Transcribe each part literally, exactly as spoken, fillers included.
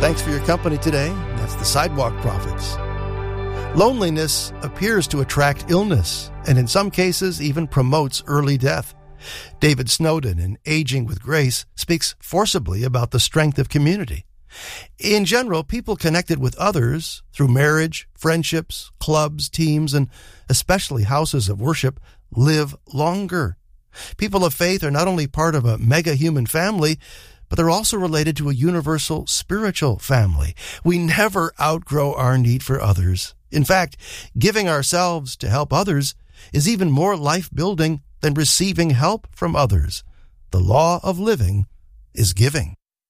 Thanks for your company today. That's the Sidewalk Prophets. Loneliness appears to attract illness, and in some cases even promotes early death. David Snowden, in Aging with Grace, speaks forcibly about the strength of community. In general, people connected with others through marriage, friendships, clubs, teams, and especially houses of worship live longer. People of faith are not only part of a mega-human family, but they're also related to a universal spiritual family. We never outgrow our need for others. In fact, giving ourselves to help others is even more life-building than receiving help from others. The law of living is giving.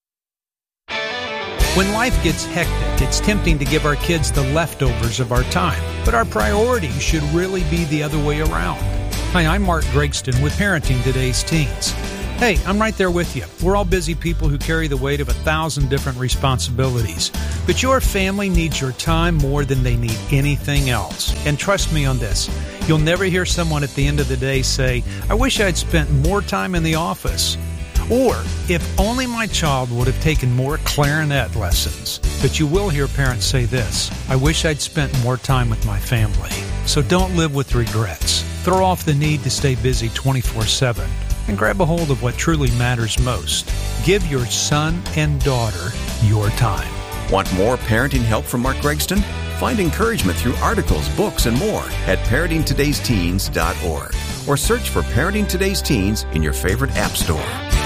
When life gets hectic, it's tempting to give our kids the leftovers of our time, but our priorities should really be the other way around. Hi, I'm Mark Gregston with Parenting Today's Teens. Hey, I'm right there with you. We're all busy people who carry the weight of a thousand different responsibilities. But your family needs your time more than they need anything else. And trust me on this, you'll never hear someone at the end of the day say, I wish I'd spent more time in the office. Or, if only my child would have taken more clarinet lessons. But you will hear parents say this, I wish I'd spent more time with my family. So don't live with regrets. Throw off the need to stay busy twenty-four seven. And grab a hold of what truly matters most. Give your son and daughter your time. Want more parenting help from Mark Gregston? Find encouragement through articles, books, and more at parenting todays teens dot org or search for Parenting Today's Teens in your favorite app store.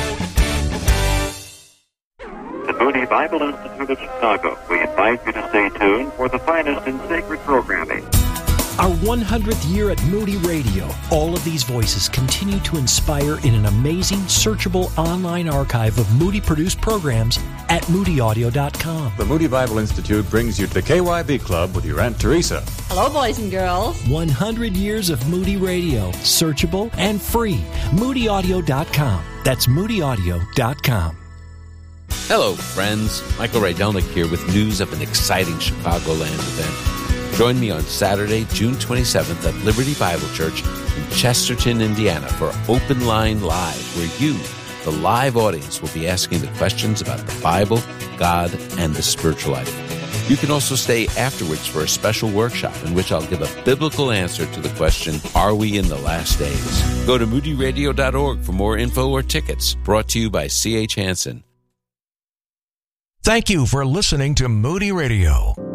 The Moody Bible Institute of Chicago. We invite you to stay tuned for the finest in sacred programming. Our one hundredth year at Moody Radio. All of these voices continue to inspire in an amazing, searchable online archive of Moody-produced programs at moody audio dot com. The Moody Bible Institute brings you the K Y B Club with your Aunt Teresa. Hello, boys and girls. one hundred years of Moody Radio. Searchable and free. moody audio dot com. That's moody audio dot com. Hello, friends. Michael Rydelnik here with news of an exciting Chicagoland event. Join me on Saturday, June twenty-seventh at Liberty Bible Church in Chesterton, Indiana for Open Line Live, where you, the live audience, will be asking the questions about the Bible, God, and the spiritual life. You can also stay afterwards for a special workshop in which I'll give a biblical answer to the question, are we in the last days? Go to moody radio dot org for more info or tickets. Brought to you by C H Hansen. Thank you for listening to Moody Radio.